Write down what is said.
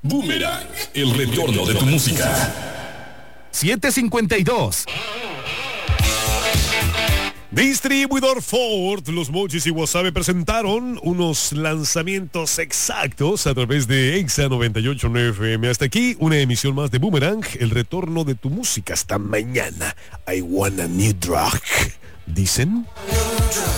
Boomerang, el retorno de tu música. 752. Distribuidor Ford, Los Mochis y Wasabe presentaron unos lanzamientos exactos a través de Exa 98.9 FM. Hasta aquí, una emisión más de Boomerang, el retorno de tu música. Hasta mañana. I want a new drug. ¿Dicen?